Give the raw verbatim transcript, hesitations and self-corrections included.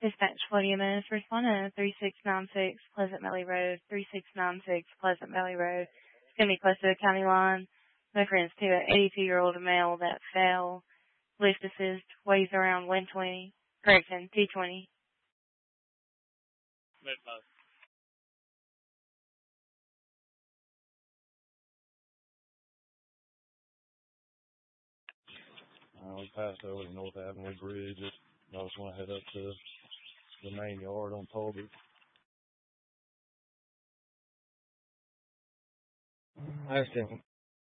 Dispatch forty M S, respond to three six nine six Pleasant Valley Road, three six nine six Pleasant Valley Road. It's going to be close to the county line. Reference to an eighty-two-year-old male that fell. Lift assist, weighs around one twenty. Correction, two twenty. Uh, we passed over the North Avenue Bridge. I just want to head up to the main yard on Tolbert. I understand.